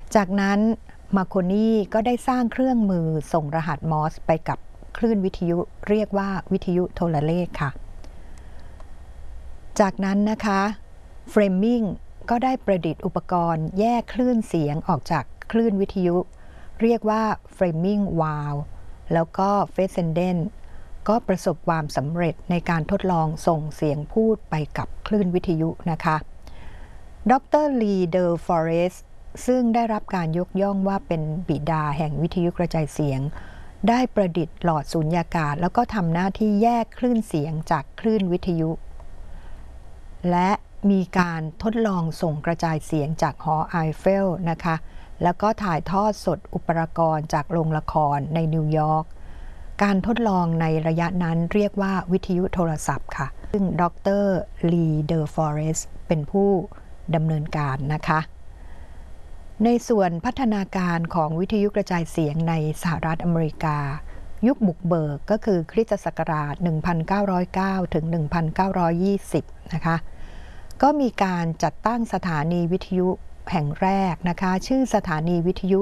จากนั้นมาโคนี่ก็ได้สร้างเครื่องมือส่งรหัสมอร์สไปกับคลื่นวิทยุเรียกว่าวิทยุโทรเลขค่ะจากนั้นนะคะเฟรมิงก็ได้ประดิษฐ์อุปกรณ์แยกคลื่นเสียงออกจากคลื่นวิทยุเรียกว่าเฟรมิงวาลว์แล้วก็เฟสเซนเดนก็ประสบความสำเร็จในการทดลองส่งเสียงพูดไปกับคลื่นวิทยุนะคะดร.ลีเดอร์ฟอเรสต์ซึ่งได้รับการยกย่องว่าเป็นบิดาแห่งวิทยุกระจายเสียงได้ประดิษฐ์หลอดสูญญากาศแล้วก็ทำหน้าที่แยกคลื่นเสียงจากคลื่นวิทยุและมีการทดลองส่งกระจายเสียงจากหอไอเฟลนะคะแล้วก็ถ่ายทอดสดอุปกรณ์จากโรงละครในนิวยอร์กการทดลองในระยะนั้นเรียกว่าวิทยุโทรศัพท์ค่ะซึ่งดร.ลีเดอร์ฟอเรสต์เป็นผู้ดำเนินการนะคะในส่วนพัฒนาการของวิทยุกระจายเสียงในสหรัฐอเมริกายุคบุกเบิกก็คือคริสตศักราช 1909 ถึง 1920 นะคะก็มีการจัดตั้งสถานีวิทยุแห่งแรกนะคะชื่อสถานีวิทยุ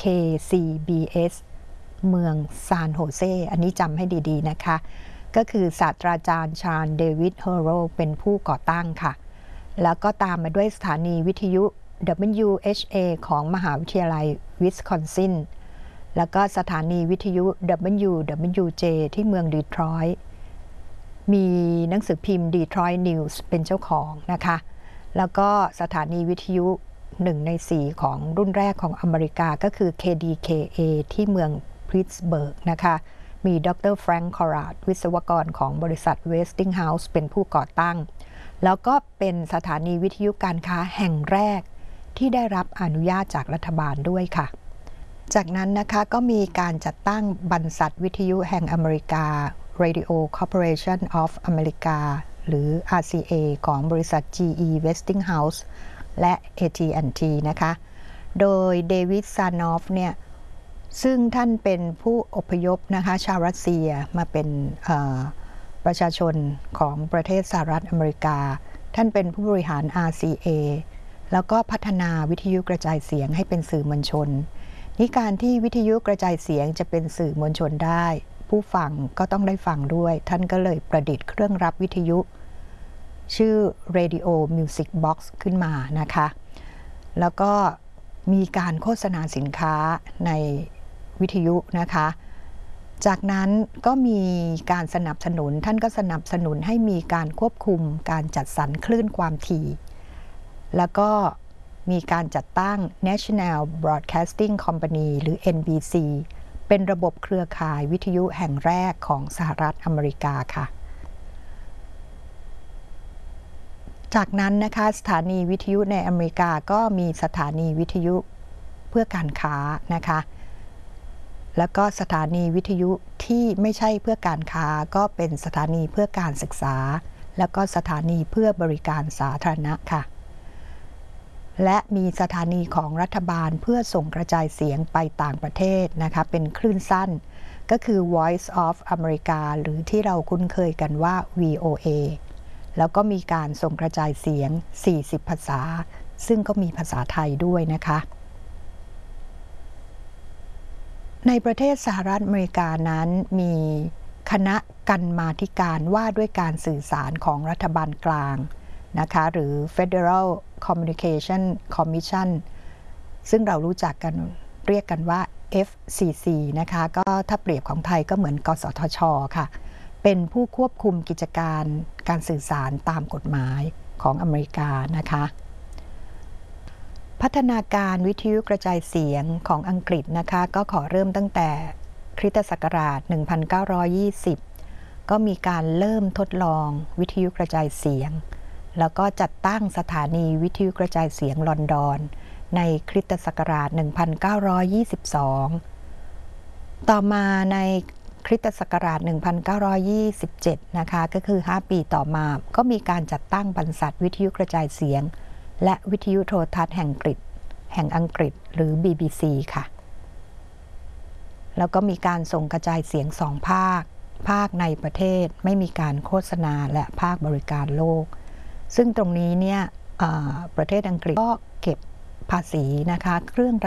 KCBS เมืองซานโฮเซอันนี้จำให้ดีๆนะคะก็คือศาสตราจารย์ชาญเดวิดเฮโรเป็นผู้ก่อตั้งค่ะแล้วก็ตามมาด้วยสถานีวิทยุ WHA ของมหาวิทยาลัยวิสคอนซินแล้วก็สถานีวิทยุ WWJ ที่เมืองดีทรอยต์มีหนังสือพิมพ์ Detroit News เป็นเจ้าของนะคะแล้วก็สถานีวิทยุ1 ใน 4ของรุ่นแรกของอเมริกาก็คือ KDKA ที่เมืองพริตซ์เบิร์กนะคะมีดร. แฟรงค์ คอราดวิศวกรของบริษัทเวสติงเฮาส์เป็นผู้ก่อตั้งแล้วก็เป็นสถานีวิทยุการค้าแห่งแรกที่ได้รับอนุญาตจากรัฐบาลด้วยค่ะจากนั้นนะคะก็มีการจัดตั้งบรรษัทวิทยุแห่งอเมริกา Radio Corporation of America หรือ RCA ของบริษัท GE Westinghouse และ AT&T นะคะโดยเดวิด ซานอฟเนี่ยซึ่งท่านเป็นผู้อพยพนะคะชาวรัสเซียมาเป็นประชาชนของประเทศสหรัฐอเมริกาท่านเป็นผู้บริหาร RCA แล้วก็พัฒนาวิทยุกระจายเสียงให้เป็นสื่อมวลชนนี่การที่วิทยุกระจายเสียงจะเป็นสื่อมวลชนได้ผู้ฟังก็ต้องได้ฟังด้วยท่านก็เลยประดิษฐ์เครื่องรับวิทยุชื่อ Radio Music Box ขึ้นมานะคะแล้วก็มีการโฆษณาสินค้าในวิทยุนะคะจากนั้นก็มีการสนับสนุนท่านก็สนับสนุนให้มีการควบคุมการจัดสรรคลื่นความถี่แล้วก็มีการจัดตั้ง National Broadcasting Company หรือ NBC เป็นระบบเครือข่ายวิทยุแห่งแรกของสหรัฐอเมริกาค่ะจากนั้นนะคะสถานีวิทยุในอเมริกาก็มีสถานีวิทยุเพื่อการค้านะคะแล้วก็สถานีวิทยุที่ไม่ใช่เพื่อการค้าก็เป็นสถานีเพื่อการศึกษาแล้วก็สถานีเพื่อบริการสาธารณะค่ะและมีสถานีของรัฐบาลเพื่อส่งกระจายเสียงไปต่างประเทศนะคะเป็นคลื่นสั้นก็คือ Voice of America หรือที่เราคุ้นเคยกันว่า VOA แล้วก็มีการส่งกระจายเสียง40ภาษาซึ่งก็มีภาษาไทยด้วยนะคะในประเทศสหรัฐอเมริกานั้นมีคณะกรรมาธิการว่าด้วยการสื่อสารของรัฐบาลกลางนะคะหรือ Federal Communication Commission ซึ่งเรารู้จักกันเรียกกันว่า FCC นะคะก็ถ้าเปรียบของไทยก็เหมือนกสทช.ค่ะเป็นผู้ควบคุมกิจการการสื่อสารตามกฎหมายของอเมริกานะคะพัฒนาการวิทยุกระจายเสียงของอังกฤษนะคะก็ขอเริ่มตั้งแต่คริสตศักราช 1920 ก็มีการเริ่มทดลองวิทยุกระจายเสียงแล้วก็จัดตั้งสถานีวิทยุกระจายเสียงลอนดอนในคริสตศักราช 1922 ต่อมาในคริสตศักราช 1927 นะคะก็คือ 5 ปีต่อมาก็มีการจัดตั้งบรรษัทวิทยุกระจายเสียงและวิทยุโทรทัศน์แห่งอังกฤษหรือ BBC ค่ะแล้วก็มีการส่งกระจายเสียง2 ภาคในประเทศไม่มีการโฆษณาและภาคบริการโลกซึ่งตรงนี้เนี่ยประเทศอังกฤษก็เก็บภาษีนะคะเครื่อง